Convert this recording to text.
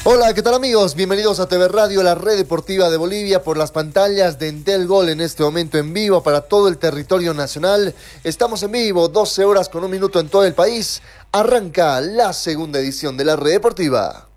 Hola, ¿qué tal amigos? Bienvenidos a TV Radio, la red deportiva de Bolivia, por las pantallas de Entel Gol en este momento en vivo para todo el territorio nacional. Estamos en vivo, 12 horas con 1 minuto en todo el país. Arranca la segunda edición de la red deportiva.